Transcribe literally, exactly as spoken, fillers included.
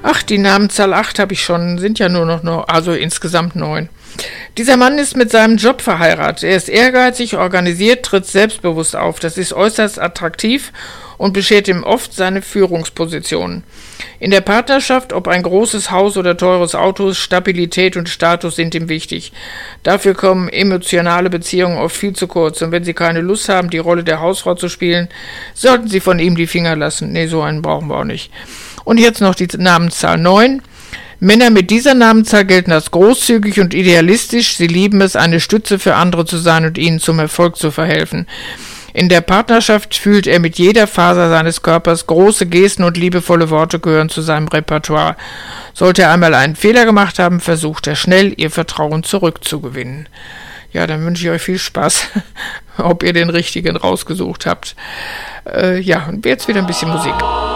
Ach, die Namenzahl acht habe ich schon, sind ja nur noch, noch, also insgesamt neun. Dieser Mann ist mit seinem Job verheiratet. Er ist ehrgeizig, organisiert, tritt selbstbewusst auf. Das ist äußerst attraktiv und beschert ihm oft seine Führungspositionen. In der Partnerschaft, ob ein großes Haus oder teures Auto, Stabilität und Status sind ihm wichtig. Dafür kommen emotionale Beziehungen oft viel zu kurz. Und wenn Sie keine Lust haben, die Rolle der Hausfrau zu spielen, sollten Sie von ihm die Finger lassen. Nee, so einen brauchen wir auch nicht. Und jetzt noch die Namenszahl neun. Männer mit dieser Namenzahl gelten als großzügig und idealistisch. Sie lieben es, eine Stütze für andere zu sein und ihnen zum Erfolg zu verhelfen. In der Partnerschaft fühlt er mit jeder Faser seines Körpers, große Gesten und liebevolle Worte gehören zu seinem Repertoire. Sollte er einmal einen Fehler gemacht haben, versucht er schnell, ihr Vertrauen zurückzugewinnen. Ja, dann wünsche ich euch viel Spaß, ob ihr den richtigen rausgesucht habt. Äh, ja, und jetzt wieder ein bisschen Musik.